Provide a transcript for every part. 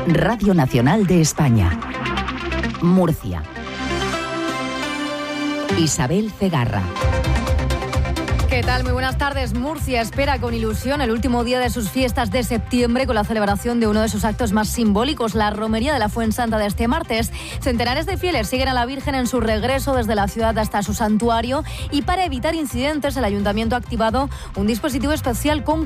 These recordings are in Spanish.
Radio Nacional de España. Murcia. Isabel Cegarra. ¿Qué tal? Muy buenas tardes. Murcia espera con ilusión el último día de sus fiestas de septiembre con la celebración de uno de sus actos más simbólicos, la romería de la Fuensanta de este martes. Centenares de fieles siguen a la Virgen en su regreso desde la ciudad hasta su santuario y para evitar incidentes el Ayuntamiento ha activado un dispositivo especial con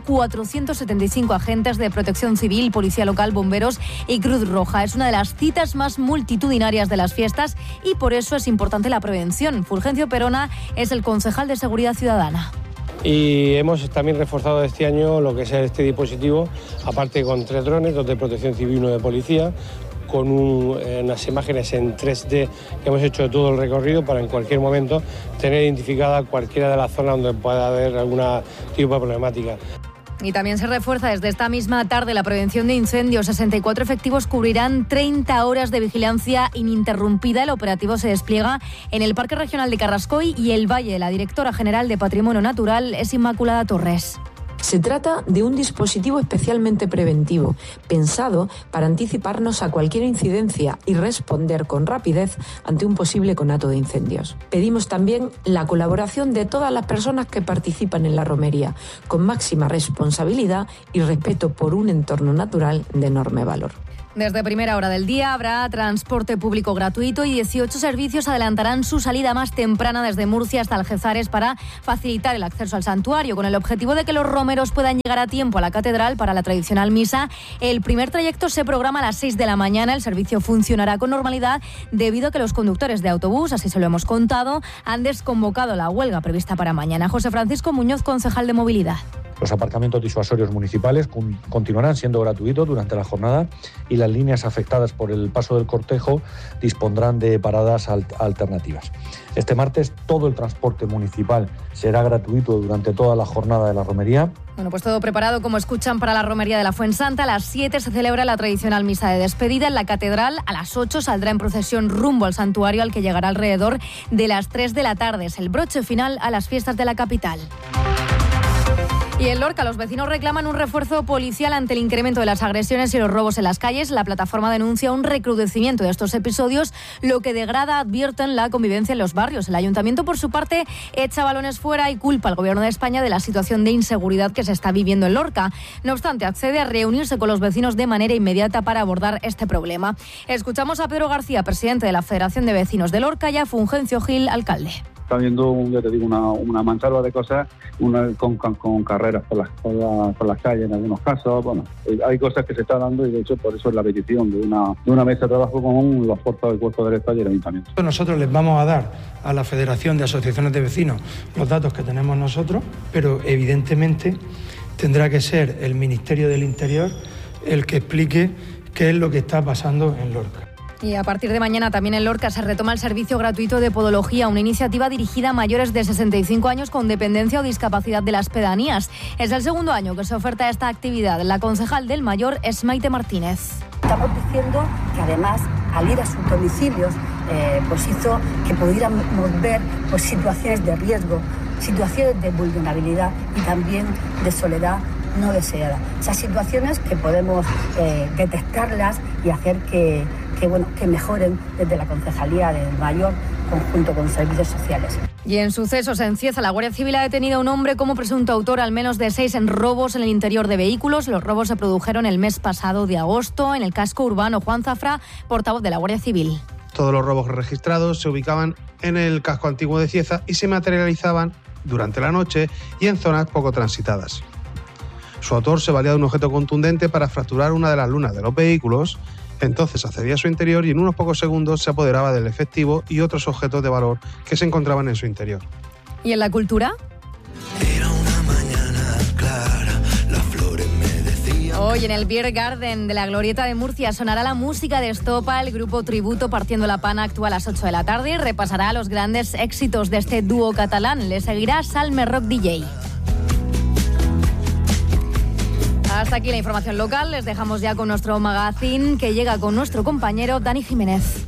475 agentes de Protección Civil, Policía Local, Bomberos y Cruz Roja. Es una de las citas más multitudinarias de las fiestas y por eso es importante la prevención. Fulgencio Perona es el concejal de Seguridad Ciudadana. Y hemos también reforzado este año lo que es este dispositivo, aparte con 3 drones, 2 de Protección Civil y 1 de Policía, con unas imágenes en 3D que hemos hecho de todo el recorrido para en cualquier momento tener identificada cualquiera de las zonas donde pueda haber algún tipo de problemática. Y también se refuerza desde esta misma tarde la prevención de incendios. 64 efectivos cubrirán 30 horas de vigilancia ininterrumpida. El operativo se despliega en el Parque Regional de Carrascoy y el Valle. La directora general de Patrimonio Natural es Inmaculada Torres. Se trata de un dispositivo especialmente preventivo, pensado para anticiparnos a cualquier incidencia y responder con rapidez ante un posible conato de incendios. Pedimos también la colaboración de todas las personas que participan en la romería, con máxima responsabilidad y respeto por un entorno natural de enorme valor. Desde primera hora del día habrá transporte público gratuito y 18 servicios adelantarán su salida más temprana desde Murcia hasta Algeciras para facilitar el acceso al santuario. Con el objetivo de que los romeros puedan llegar a tiempo a la catedral para la tradicional misa, el primer trayecto se programa a las 6 de la mañana. El servicio funcionará con normalidad debido a que los conductores de autobús, así se lo hemos contado, han desconvocado la huelga prevista para mañana. José Francisco Muñoz, concejal de Movilidad. Los aparcamientos disuasorios municipales continuarán siendo gratuitos durante la jornada y las líneas afectadas por el paso del cortejo dispondrán de paradas alternativas. Este martes todo el transporte municipal será gratuito durante toda la jornada de la romería. Bueno, pues todo preparado, como escuchan, para la romería de la Fuensanta. A las 7 se celebra la tradicional misa de despedida en la catedral. A las 8 saldrá en procesión rumbo al santuario, al que llegará alrededor de las 3 de la tarde. Es el broche final a las fiestas de la capital. Y en Lorca, los vecinos reclaman un refuerzo policial ante el incremento de las agresiones y los robos en las calles. La plataforma denuncia un recrudecimiento de estos episodios, lo que degrada, advierten, la convivencia en los barrios. El ayuntamiento, por su parte, echa balones fuera y culpa al Gobierno de España de la situación de inseguridad que se está viviendo en Lorca. No obstante, accede a reunirse con los vecinos de manera inmediata para abordar este problema. Escuchamos a Pedro García, presidente de la Federación de Vecinos de Lorca, y a Fulgencio Gil, alcalde. Está habiendo, ya te digo, una mansalva de cosas, con carreras por las calles en algunos casos. Bueno, hay cosas que se están dando y de hecho por eso es la petición de una mesa de trabajo con los fuerzas del Cuerpo del Estado y el Ayuntamiento. Nosotros les vamos a dar a la Federación de Asociaciones de Vecinos los datos que tenemos nosotros, pero evidentemente tendrá que ser el Ministerio del Interior el que explique qué es lo que está pasando en Lorca. Y a partir de mañana también en Lorca se retoma el servicio gratuito de podología, una iniciativa dirigida a mayores de 65 años con dependencia o discapacidad de las pedanías. Es el segundo año que se oferta esta actividad. La concejal del Mayor es Maite Martínez. Estamos diciendo que además al ir a sus domicilios pues hizo que pudiéramos ver pues, situaciones de riesgo, situaciones de vulnerabilidad y también de soledad no deseada. Esas situaciones que podemos detectarlas y hacer que mejoren desde la Concejalía del Mayor conjunto con servicios sociales. Y en sucesos en Cieza, la Guardia Civil ha detenido a un hombre como presunto autor al menos de 6 en robos en el interior de vehículos. Los robos se produjeron el mes pasado de agosto en el casco urbano. Juan Zafra, portavoz de la Guardia Civil. Todos los robos registrados se ubicaban en el casco antiguo de Cieza y se materializaban durante la noche y en zonas poco transitadas. Su autor se valía de un objeto contundente para fracturar una de las lunas de los vehículos. Entonces accedía a su interior y en unos pocos segundos se apoderaba del efectivo y otros objetos de valor que se encontraban en su interior. ¿Y en la cultura? Era una mañana clara, las flores me decían... Hoy en el Beer Garden de la Glorieta de Murcia sonará la música de Estopa. El grupo Tributo Partiendo la Pana actúa a las 8 de la tarde y repasará los grandes éxitos de este dúo catalán. Le seguirá Salme Rock DJ. Hasta aquí la información local. Les dejamos ya con nuestro magazine que llega con nuestro compañero Dani Jiménez.